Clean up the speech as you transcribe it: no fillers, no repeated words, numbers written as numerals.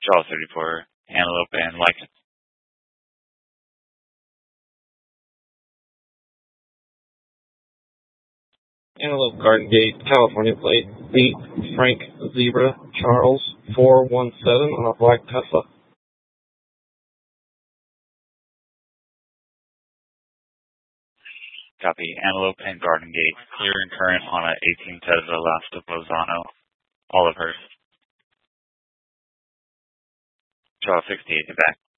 Jaw 34, Antelope and Lycan. Antelope Garden Gate, California plate, beat Frank Zebra Charles 417 on a black Tesla. Copy. Antelope and Garden Gate, clear and current on a 18 Tesla left of Lozano, Olivehurst. Jaw 68 to back.